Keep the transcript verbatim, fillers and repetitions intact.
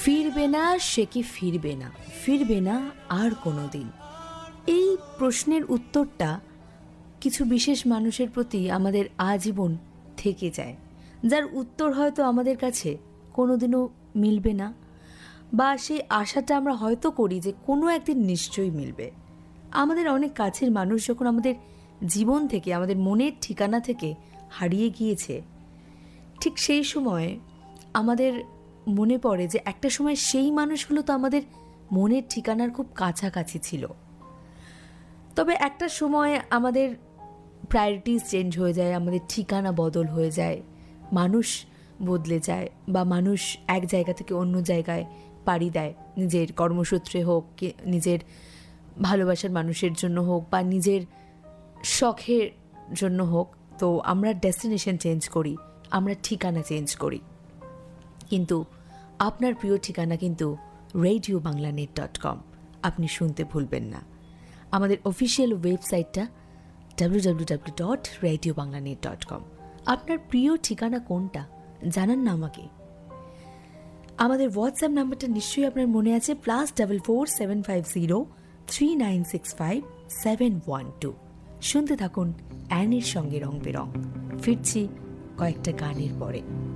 ফিরবে না সে কি ফিরবে না, ফিরবে না আর কোনো দিন। এই প্রশ্নের উত্তরটা কিছু বিশেষ মানুষের প্রতি আমাদের আজীবন থেকে যায়, যার উত্তর হয়তো আমাদের কাছে কোনোদিনও মিলবে না, বা সেই আশাটা আমরা হয়তো করি যে কোনো একদিন নিশ্চয়ই মিলবে। আমাদের অনেক কাছের মানুষ যখন আমাদের জীবন থেকে, আমাদের মনের ঠিকানা থেকে হারিয়ে গিয়েছে, ঠিক সেই সময় আমাদের মনে পড়ে যে একটা সময় সেই মানুষগুলো তো আমাদের মনের ঠিকানার খুব কাছাকাছি ছিল। তবে একটা সময় আমাদের প্রায়োরিটিস চেঞ্জ হয়ে যায়, আমাদের ঠিকানা বদল হয়ে যায়, মানুষ বদলে যায়, বা মানুষ এক জায়গা থেকে অন্য জায়গায় পাড়ি দেয়, নিজের কর্মসূত্রে হোক, নিজের ভালোবাসার মানুষের জন্য হোক, বা নিজের শখের জন্য হোক। তো আমরা ডেস্টিনেশন চেঞ্জ করি, আমরা ঠিকানা চেঞ্জ করি, কিন্তু আপনার প্রিয় ঠিকানা কিন্তু radio Bangla net dot com. আপনি শুনতে ভুলবেন না। আমাদের অফিসিয়াল ওয়েবসাইটটা W W W dot radio Bangla net dot com. আপনার প্রিয় ঠিকানা কোনটা জানান না আমাকে। আমাদের হোয়াটসঅ্যাপ নাম্বারটা নিশ্চয়ই আপনার মনে আছে, plus double four seven five zero three nine six five seven one two. শুনতে থাকুন অ্যানির সঙ্গে রং বেরং। ফিরছি কয়েকটা গানের পরে।